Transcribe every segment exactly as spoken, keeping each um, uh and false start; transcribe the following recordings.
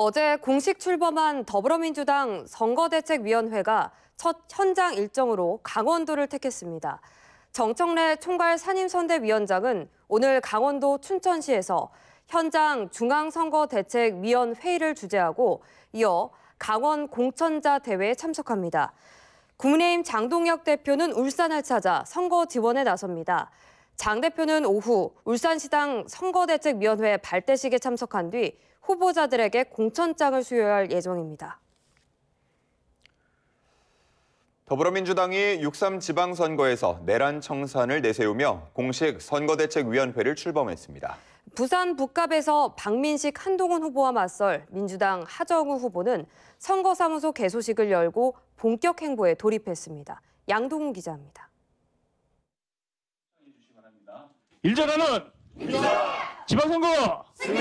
어제 공식 출범한 더불어민주당 선거대책위원회가 첫 현장 일정으로 강원도를 택했습니다. 정청래 총괄 상임선대위원장은 오늘 강원도 춘천시에서 현장 중앙선거대책위원회의를 주재하고 이어 강원 공천자 대회에 참석합니다. 국민의힘 장동혁 대표는 울산을 찾아 선거 지원에 나섭니다. 장 대표는 오후 울산시당 선거대책위원회 발대식에 참석한 뒤 후보자들에게 공천장을 수여할 예정입니다. 더불어민주당이 육삼 지방선거에서 내란 청산을 내세우며 공식 선거대책위원회를 출범했습니다. 부산 북갑에서 박민식 한동훈 후보와 맞설 민주당 하정우 후보는 선거사무소 개소식을 열고 본격 행보에 돌입했습니다. 양동훈 기자입니다. 일전하는 지방선거 승리!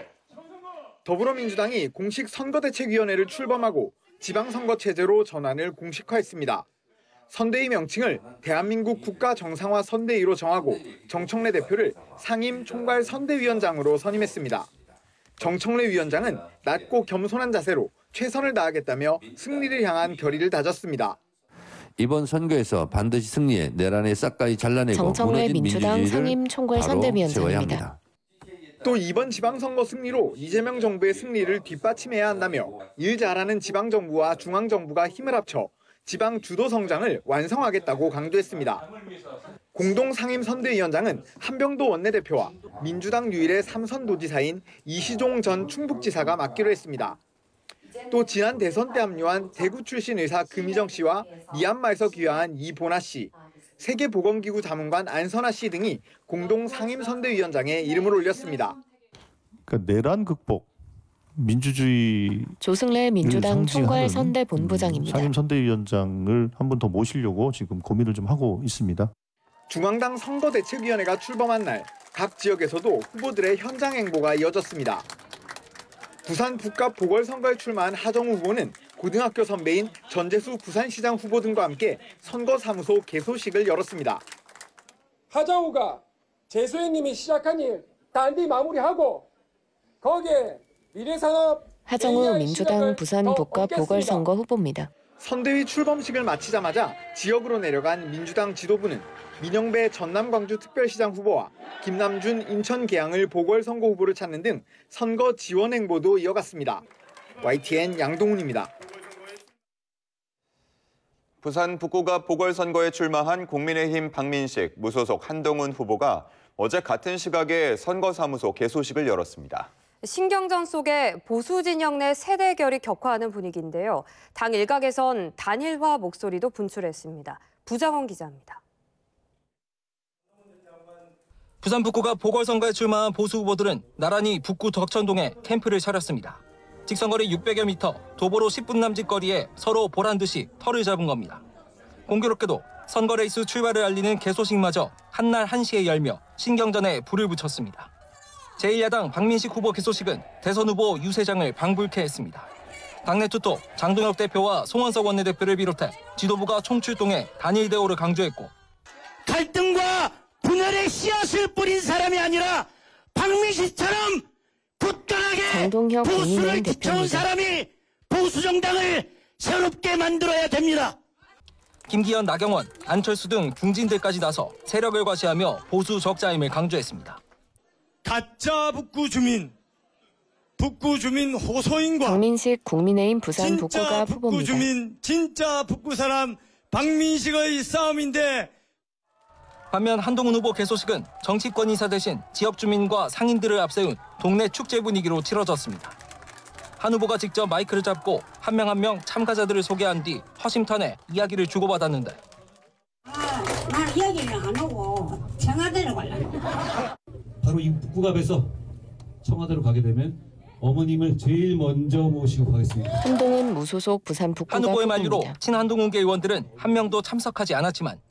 더불어민주당이 공식 선거대책위원회를 출범하고 지방선거 체제로 전환을 공식화했습니다. 선대위 명칭을 대한민국 국가정상화 선대위로 정하고 정청래 대표를 상임 총괄 선대위원장으로 선임했습니다. 정청래 위원장은 낮고 겸손한 자세로 최선을 다하겠다며 승리를 향한 결의를 다졌습니다. 이번 선거에서 반드시 승리해 내란에 싹가이 잘라내고 정청래 민주당 상임 총괄 선대위원장입니다. 또 이번 지방선거 승리로 이재명 정부의 승리를 뒷받침해야 한다며 일 잘하는 지방정부와 중앙정부가 힘을 합쳐 지방 주도 성장을 완성하겠다고 강조했습니다. 공동상임선대위원장은 한병도 원내대표와 민주당 유일의 삼선도지사인 이시종 전 충북지사가 맡기로 했습니다. 또 지난 대선 때 합류한 대구 출신 의사 금희정 씨와 미얀마에서 귀화한 이보나 씨, 세계보건기구 자문관 안선아 씨 등이 공동 상임선대위원장에 이름을 올렸습니다. 그러니까 내란 극복, 민주주의 조승래 민주당 총괄 선대본부장입니다. 상임선대위원장을 한 번 더 모시려고 지금 고민을 좀 하고 있습니다. 중앙당 선거대책위원회가 출범한 날 각 지역에서도 후보들의 현장 행보가 이어졌습니다. 부산 북갑 보궐선거에 출마한 하정우 후보는 고등학교 선배인 전재수 부산시장 후보 등과 함께 선거사무소 개소식을 열었습니다. 하정우가 재수님이 시작한 일 단디 마무리하고 거기에 미래산업 하정우 민주당 부산 북갑 보궐선거 후보입니다. 선대위 출범식을 마치자마자 지역으로 내려간 민주당 지도부는 민영배 전남 광주 특별시장 후보와 김남준 인천 계양을 보궐선거 후보를 찾는 등 선거 지원 행보도 이어갔습니다. 와이티엔 양동훈입니다. 부산 북구갑 보궐선거에 출마한 국민의힘 박민식, 무소속 한동훈 후보가 어제 같은 시각에 선거사무소 개소식을 열었습니다. 신경전 속에 보수 진영 내 세대결이 격화하는 분위기인데요. 당 일각에선 단일화 목소리도 분출했습니다. 부장원 기자입니다. 부산 북구갑 보궐선거에 출마한 보수 후보들은 나란히 북구 덕천동에 캠프를 차렸습니다. 직선거리 육백여 미터, 도보로 십 분 남짓 거리에 서로 보란듯이 털을 잡은 겁니다. 공교롭게도 선거 레이스 출발을 알리는 개소식마저 한날 한시에 열며 신경전에 불을 붙였습니다. 제일 야당 박민식 후보 개소식은 대선 후보 유 세장을 방불케 했습니다. 당내 투톱 장동혁 대표와 송원석 원내대표를 비롯해 지도부가 총출동해 단일 대우를 강조했고 갈등과 분열의 씨앗을 뿌린 사람이 아니라 박민식처럼 굳건하게 장동혁 보수를 지켜온 사람이 보수정당을 새롭게 만들어야 됩니다. 김기현, 나경원, 안철수 등 중진들까지 나서 세력을 과시하며 보수 적자임을 강조했습니다. 가짜 북구 주민, 북구 주민 호소인과 박민식 국민의힘 부산 북구갑 북구 후보입니다. 주민, 진짜 북구 사람 박민식의 싸움인데 반면 한동훈 후보 개소식은 정치권 인사 대신 지역 주민과 상인들을 앞세운 동네 축제 분위기로 치러졌습니다. 한 후보가 직접 마이크를 잡고 한 명 한 명 참가자들을 소개한 뒤 허심탄회 이야기를 주고받았는데 아, 난 이야기를 안 하고 청와대로 가려고. 바로 이 북구갑에서 청와대로 가게 되면 어머님을 제일 먼저 모시고 가겠습니다. 한동훈 무소속 부산 북구갑 한 후보의 후보입니다. 만류로 친한동훈계 의원들은 한 명도 참석하지 않았지만